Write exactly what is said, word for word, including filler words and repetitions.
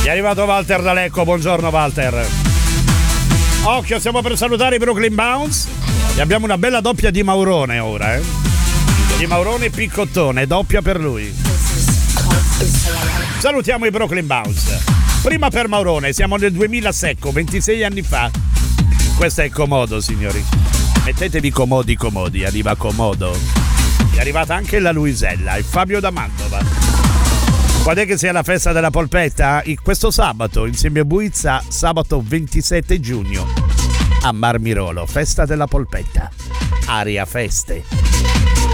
È arrivato Walter da Lecco, buongiorno Walter. Occhio, stiamo per salutare i Brooklyn Bounce e abbiamo una bella doppia di Maurone ora, eh. Di Maurone e Piccottone, doppia per lui. Salutiamo i Brooklyn Bounce. Prima per Maurone, siamo nel duemila secco, ventisei anni fa. Questo è comodo, signori. Mettetevi comodi comodi, arriva comodo. È arrivata anche la Luisella e Fabio da Mantova. Quando è che sia la festa della polpetta? Questo sabato, insieme a Buizza, sabato ventisette giugno a Marmirolo, festa della polpetta. Aria feste.